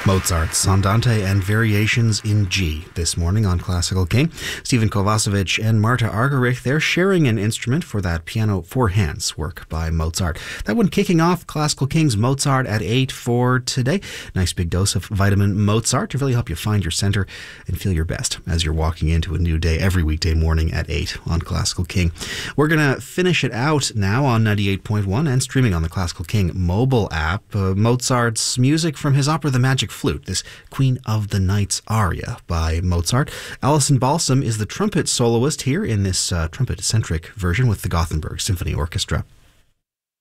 Mozart's Andante and Variations in G this morning on Classical King. Stephen Kovacevic and Marta Argerich, they're sharing an instrument for that piano four hands work by Mozart. That one kicking off Classical King's Mozart at 8 for today. Nice big dose of vitamin Mozart to really help you find your center and feel your best as you're walking into a new day every weekday morning at 8 on Classical King. We're going to finish it out now on 98.1 and streaming on the Classical King mobile app. Mozart's music from his opera The Magic Flute, this Queen of the Nights aria by Mozart. Alison Balsam is the trumpet soloist here in this trumpet-centric version with the Gothenburg Symphony Orchestra.